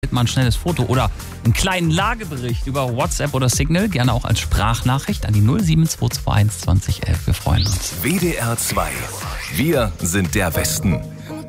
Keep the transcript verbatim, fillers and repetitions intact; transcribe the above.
Mal ein schnelles Foto oder einen kleinen Lagebericht über WhatsApp oder Signal, gerne auch als Sprachnachricht an die null sieben zwei zwei eins zwanzig elf. Wir freuen uns. W D R zwei. Wir sind der Westen.